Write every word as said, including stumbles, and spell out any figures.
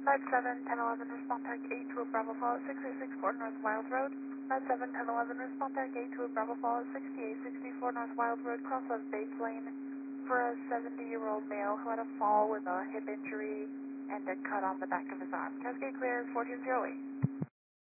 five seven, ten eleven, respond target eight two Bravo Fall at six eight six four North Wild Road. five seven, ten eleven, respond target eight two Bravo Fall at sixty-eight sixty-four North Wild Road, cross of base lane for a seventy-year-old male who had a fall with a hip injury and a cut on the back of his arm. Cascade clear, fourteen oh eight.